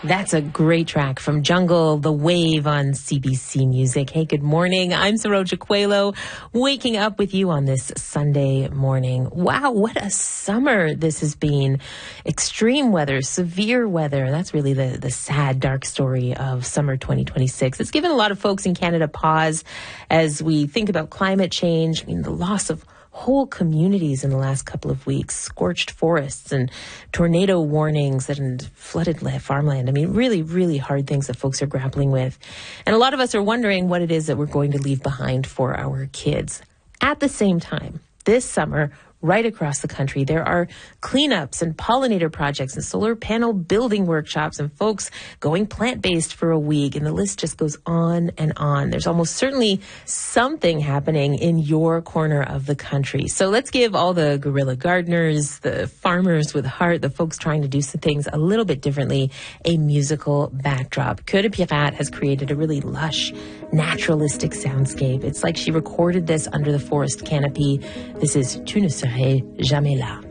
That's a great track from Jungle, The Wave on CBC Music. Hey, good morning. I'm Saroja Coelho, waking up with you on this Sunday morning. Wow, what a summer this has been. Extreme weather, severe weather. That's really the sad, dark story of summer 2026. It's given a lot of folks in Canada pause as we think about climate change. I mean, the loss of whole communities in the last couple of weeks, scorched forests and tornado warnings and flooded farmland. I mean, really, really hard things that folks are grappling with. And a lot of us are wondering what it is that we're going to leave behind for our kids. At the same time, this summer, right across the country, there are cleanups and pollinator projects and solar panel building workshops and folks going plant-based for a week. And the list just goes on and on. There's almost certainly something happening in your corner of the country. So let's give all the guerrilla gardeners, the farmers with heart, the folks trying to do some things a little bit differently, a musical backdrop. Coeur de Pirate has created a really lush, naturalistic soundscape. It's like she recorded this under the forest canopy. This is Tu ne serais jamais là.